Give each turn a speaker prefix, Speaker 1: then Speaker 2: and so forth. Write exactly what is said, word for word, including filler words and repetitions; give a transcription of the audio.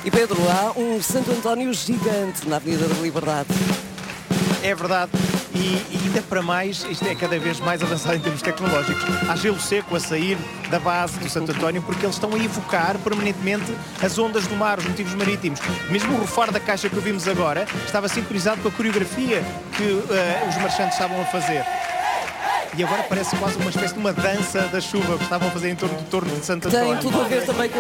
Speaker 1: E Pedro, há um Santo António gigante na Avenida da Liberdade.
Speaker 2: É verdade. E, e ainda para mais, isto é cada vez mais avançado em termos tecnológicos. Há gelo seco a sair da base do Santo António porque eles estão a evocar permanentemente as ondas do mar, os motivos marítimos. Mesmo o rufar da caixa que ouvimos agora estava sincronizado com a coreografia que uh, os marchantes estavam a fazer. E agora parece quase uma espécie de uma dança da chuva que estavam a fazer em torno do torno de Santo António.
Speaker 1: Tem tudo a ver também com